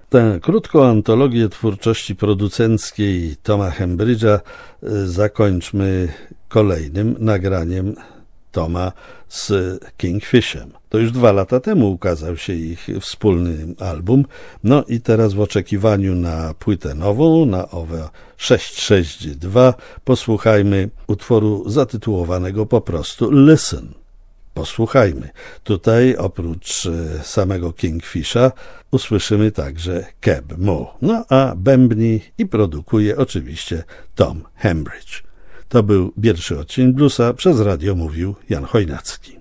Tę krótką antologię twórczości producenckiej Toma Hembridge'a zakończmy kolejnym nagraniem Toma z Kingfishem. To już 2 lata temu ukazał się ich wspólny album. No i teraz w oczekiwaniu na płytę nową, na owe 662, posłuchajmy utworu zatytułowanego po prostu Listen. Posłuchajmy. Tutaj oprócz samego Kingfisha usłyszymy także Keb Mo. No a bębni i produkuje oczywiście Tom Hembridge. To był pierwszy odcinek Bluesa, przez radio mówił Jan Chojnacki.